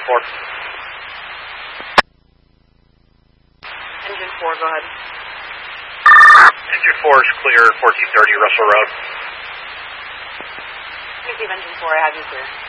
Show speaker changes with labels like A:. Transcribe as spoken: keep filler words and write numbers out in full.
A: four.
B: Engine four, go ahead.
A: Engine four is clear, fourteen thirty Russell Road.
B: Receive engine four, I have you clear.